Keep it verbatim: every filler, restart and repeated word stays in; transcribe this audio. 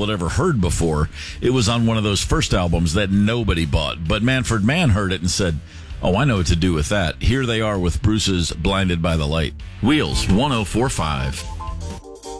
people had ever heard before. It was on one of those first albums that nobody bought. But Manfred Mann heard it and said, oh, I know what to do with that. Here they are with Bruce's Blinded by the Light. Wheels one oh four point five.